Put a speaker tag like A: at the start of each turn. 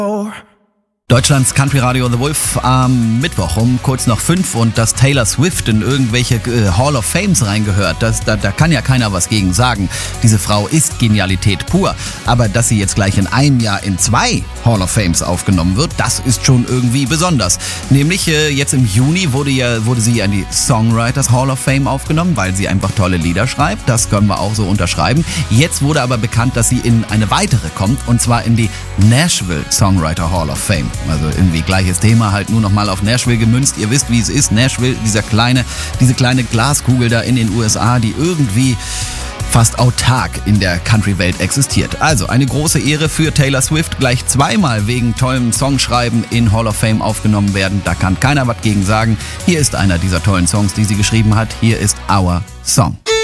A: Deutschlands Country Radio The Wolf am Mittwoch um kurz nach 5 und dass Taylor Swift in irgendwelche Hall of Fames reingehört, da kann ja keiner was gegen sagen. Diese Frau ist Genialität pur. Aber dass sie jetzt gleich in einem Jahr in 2 Hall of Fames aufgenommen wird, das ist schon irgendwie besonders. Nämlich jetzt im Juni wurde sie ja in die Songwriters Hall of Fame aufgenommen, weil sie einfach tolle Lieder schreibt. Das können wir auch so unterschreiben. Jetzt wurde aber bekannt, dass sie in eine weitere kommt, und zwar in die Nashville Songwriter Hall of Fame. Also irgendwie gleiches Thema, halt nur nochmal auf Nashville gemünzt. Ihr wisst, wie es ist. Nashville, diese kleine Glaskugel da in den USA, die irgendwie fast autark in der Country-Welt existiert. Also eine große Ehre für Taylor Swift, gleich zweimal wegen tollem Songschreiben in Hall of Fame aufgenommen werden. Da kann keiner was gegen sagen. Hier ist einer dieser tollen Songs, die sie geschrieben hat. Hier ist Our Song.